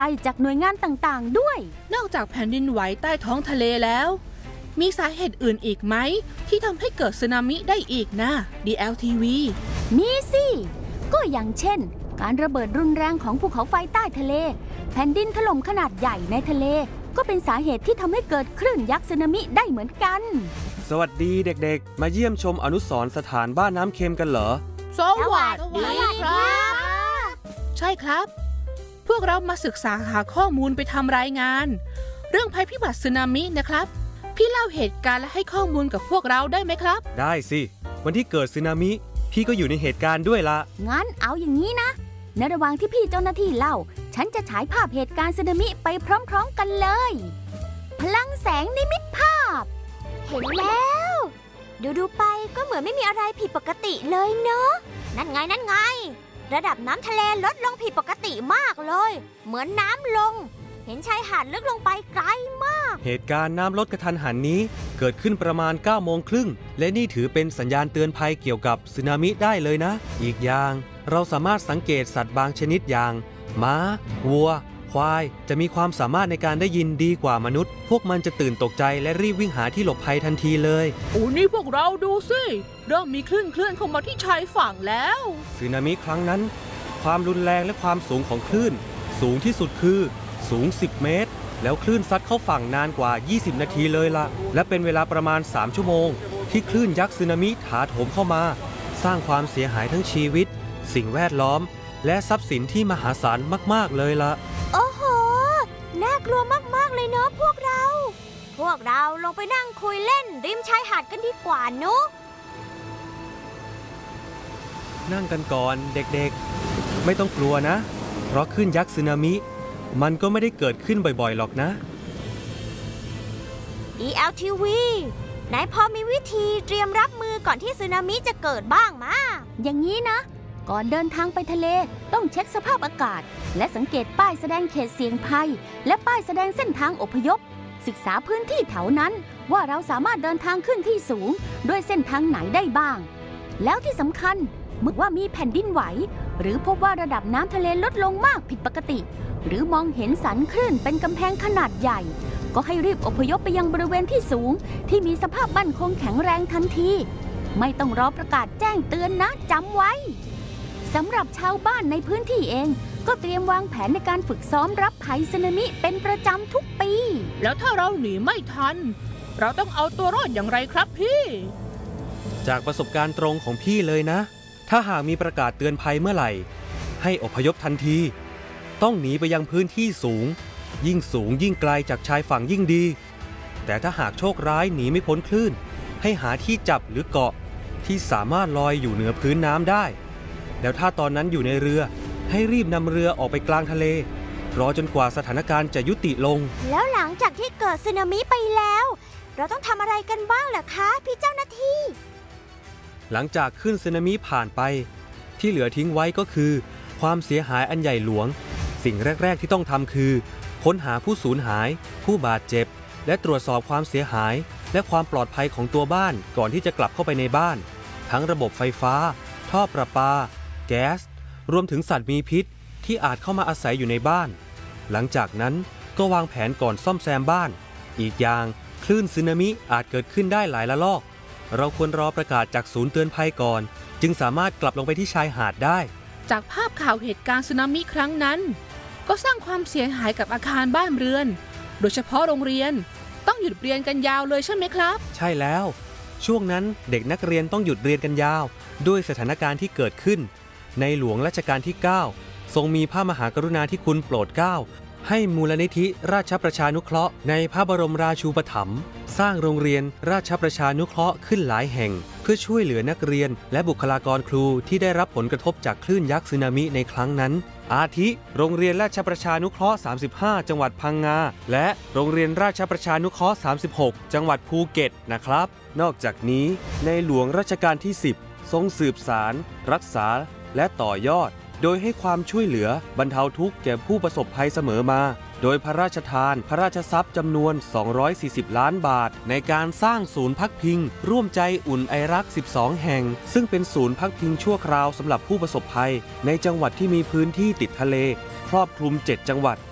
จากหน่วยงานต่างๆด้วยนอกจากแผ่นดินไหวใต้ท้องทะเลแล้วมีสาเหตุอื่นอีกไหมที่ทำให้เกิดสึนามิได้อีกนะ DLTV มีสิก็อย่างเช่นการระเบิดรุนแรงของภูเขาไฟใต้ทะเลแผ่นดินถล่มขนาดใหญ่ในทะเลก็เป็นสาเหตุที่ทำให้เกิดคลื่นยักษ์สึนามิได้เหมือนกันสวัสดีเด็กๆมาเยี่ยมชมอนุสรณ์สถานบ้านน้ำเค็มกันเหรอสวัสดีครับใช่ครับพวกเรามาศึกษาหาข้อมูลไปทำรายงานเรื่องภัยพิบัติสึนามินะครับพี่เล่าเหตุการณ์และให้ข้อมูลกับพวกเราได้ไหมครับได้สิวันที่เกิดสึนามิพี่ก็อยู่ในเหตุการณ์ด้วยละงั้นเอาอย่างนี้นะในระหว่างที่พี่เจ้าหน้าที่เล่าฉันจะฉายภาพเหตุการณ์สึนามิไปพร้อมๆกันเลยพลังแสงนิมิตภาพเห็นแล้วดูไปก็เหมือนไม่มีอะไรผิดปกติเลยเนอะนั่นไงระดับน้ำทะเลลดลงผิดปกติมากเลยเหมือนน้ำลงเห็นชายหาดลึกลงไปไกลมากเหตุการณ์น้ำลดกระทันหันนี้เกิดขึ้นประมาณ 9:30 น.และนี่ถือเป็นสัญญาณเตือนภัยเกี่ยวกับสึนามิได้เลยนะอีกอย่างเราสามารถสังเกตสัตว์บางชนิดอย่างม้าวัวควายจะมีความสามารถในการได้ยินดีกว่ามนุษย์พวกมันจะตื่นตกใจและรีบวิ่งหาที่หลบภัยทันทีเลยโอ้นี่พวกเราดูสิเริ่มมีคลื่นเคลื่อนเข้ามาที่ชายฝั่งแล้วสึนามิครั้งนั้นความรุนแรงและความสูงของคลื่นสูงที่สุดคือสูง10 เมตรแล้วคลื่นซัดเข้าฝั่งนานกว่า20 นาทีเลยล่ะและเป็นเวลาประมาณ3 ชั่วโมงที่คลื่นยักษ์สึนามิถาโถมเข้ามาสร้างความเสียหายทั้งชีวิตสิ่งแวดล้อมและทรัพย์สินที่มหาศาลมากๆเลยล่ะโอ้โหน่ากลัวมากๆเลยเนาะพวกเราลงไปนั่งคุยเล่นริมชายหาดกันดีกว่าเนาะนั่งกันก่อนเด็กๆไม่ต้องกลัวนะเพราะคลื่นยักษ์สึนามิมันก็ไม่ได้เกิดขึ้นบ่อยๆหรอกนะ DLTV ไหนพอมีวิธีเตรียมรับมือก่อนที่สึนามิจะเกิดบ้างมาอย่างนี้นะก่อนเดินทางไปทะเลต้องเช็คสภาพอากาศและสังเกตป้ายแสดงเขตเสี่ยงภัยและป้ายแสดงเส้นทางอพยพศึกษาพื้นที่แถวนั้นว่าเราสามารถเดินทางขึ้นที่สูงด้วยเส้นทางไหนได้บ้างแล้วที่สำคัญเมื่อว่ามีแผ่นดินไหวหรือพบว่าระดับน้ำทะเลลดลงมากผิดปกติหรือมองเห็นสันคลื่นเป็นกำแพงขนาดใหญ่ก็ให้รีบอพยพไปยังบริเวณที่สูงที่มีสภาพมั่นคงแข็งแรงทันทีไม่ต้องรอประกาศแจ้งเตือนนะจำไว้สำหรับชาวบ้านในพื้นที่เองก็เตรียมวางแผนในการฝึกซ้อมรับภัยสึนามิเป็นประจำทุกปีแล้วถ้าเราหนีไม่ทันเราต้องเอาตัวรอดอย่างไรครับพี่จากประสบการณ์ตรงของพี่เลยนะถ้าหากมีประกาศเตือนภัยเมื่อไหร่ให้อพยพทันทีต้องหนีไปยังพื้นที่สูงยิ่งไกลจากชายฝั่งยิ่งดีแต่ถ้าหากโชคร้ายหนีไม่พ้นคลื่นให้หาที่จับหรือเกาะที่สามารถลอยอยู่เหนือพื้นน้ำได้แล้วถ้าตอนนั้นอยู่ในเรือให้รีบนำเรือออกไปกลางทะเลรอจนกว่าสถานการณ์จะยุติลงแล้วหลังจากที่เกิดสึนามิไปแล้วเราต้องทำอะไรกันบ้างเหรอคะพี่เจ้าหน้าที่หลังจากคลื่นสึนามิผ่านไปที่เหลือทิ้งไว้ก็คือความเสียหายอันใหญ่หลวงสิ่งแรกๆที่ต้องทำคือค้นหาผู้สูญหายผู้บาดเจ็บและตรวจสอบความเสียหายและความปลอดภัยของตัวบ้านก่อนที่จะกลับเข้าไปในบ้านทั้งระบบไฟฟ้าท่อประปาแก๊สรวมถึงสัตว์มีพิษที่อาจเข้ามาอาศัยอยู่ในบ้านหลังจากนั้นก็วางแผนก่อนซ่อมแซมบ้านอีกอย่างคลื่นสึนามิอาจเกิดขึ้นได้หลายระลอกเราควรรอประกาศจากศูนย์เตือนภัยก่อนจึงสามารถกลับลงไปที่ชายหาดได้จากภาพข่าวเหตุการณ์สึนามิครั้งนั้นก็สร้างความเสียหายกับอาคารบ้านเรือนโดยเฉพาะโรงเรียนต้องหยุดเรียนกันยาวเลยใช่ไหมครับใช่แล้วช่วงนั้นเด็กนักเรียนต้องหยุดเรียนกันยาวด้วยสถานการณ์ที่เกิดขึ้นในหลวงรัชกาลที่ 9ทรงมีพระมหากรุณาธิคุณโปรดเกล้าให้มูลนิธิราชประชานุเคราะห์ในพระบรมราชูปถัมภ์สร้างโรงเรียนราชประชานุเคราะห์ขึ้นหลายแห่งเพื่อช่วยเหลือนักเรียนและบุคลากรครูที่ได้รับผลกระทบจากคลื่นยักษ์สึนามิในครั้งนั้นอาทิโรงเรียนราชประชานุเคราะห์35จังหวัดพังงาและโรงเรียนราชประชานุเคราะห์36จังหวัดภูเก็ตนะครับนอกจากนี้ในหลวงรัชกาลที่10ทรงสืบสานรักษาและต่อยอดโดยให้ความช่วยเหลือบรรเทาทุกข์แก่ผู้ประสบภัยเสมอมาโดยพระราชทานพระราชทรัพย์จำนวน240ล้านบาทในการสร้างศูนย์พักพิงร่วมใจอุ่นไอรัก12แห่งซึ่งเป็นศูนย์พักพิงชั่วคราวสำหรับผู้ประสบภัยในจังหวัดที่มีพื้นที่ติดทะเลครอบคลุม7จังหวัด